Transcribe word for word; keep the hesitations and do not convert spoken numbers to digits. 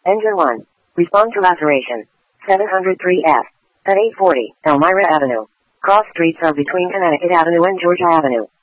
Engine one. Respond to laceration. seven hundred three F. At eight forty, Elmira Avenue. Cross streets are between Connecticut Avenue and Georgia Avenue.